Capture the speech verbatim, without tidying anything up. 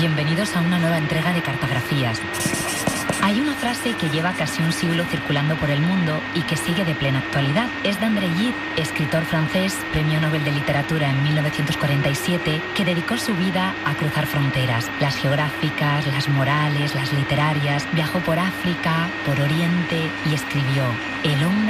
Bienvenidos a una nueva entrega de Cartografías. Hay una frase que lleva casi un siglo circulando por el mundo y que sigue de plena actualidad. Es de André Gide, escritor francés, premio Nobel de Literatura en mil novecientos cuarenta y siete, que dedicó su vida a cruzar fronteras, las geográficas, las morales, las literarias. Viajó por África, por Oriente y escribió: el hombre